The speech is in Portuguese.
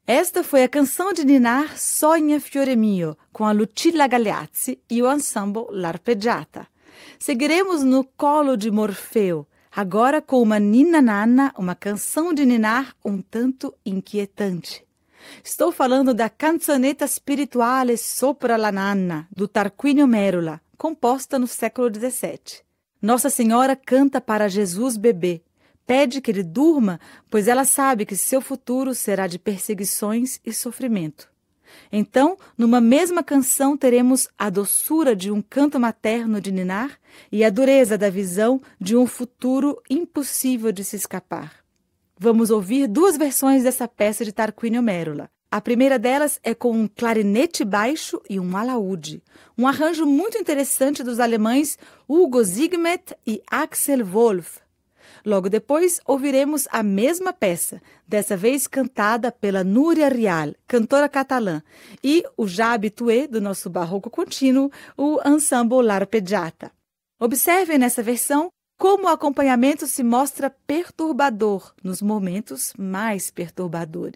Esta foi a canção de ninar Sogna Fiore Mio, com a Lucilla Galeazzi e o ensemble L'Arpeggiata. Seguiremos no Colo de Morfeu, agora com uma Ninna Nanna, uma canção de ninar um tanto inquietante. Estou falando da Canzonetta Spirituale Sopra la Nanna, do Tarquínio Mérula, composta no século XVII. Nossa Senhora canta para Jesus bebê. Pede que ele durma, pois ela sabe que seu futuro será de perseguições e sofrimento. Então, numa mesma canção, teremos a doçura de um canto materno de ninar e a dureza da visão de um futuro impossível de se escapar. Vamos ouvir duas versões dessa peça de Tarquínio Mérula. A primeira delas é com um clarinete baixo e um alaúde, um arranjo muito interessante dos alemães Hugo Siegmet e Axel Wolf. Logo depois, ouviremos a mesma peça, dessa vez cantada pela Núria Rial, cantora catalã, e o já habitué do nosso barroco contínuo, o ensemble L'Arpeggiata. Observem nessa versão como o acompanhamento se mostra perturbador nos momentos mais perturbadores.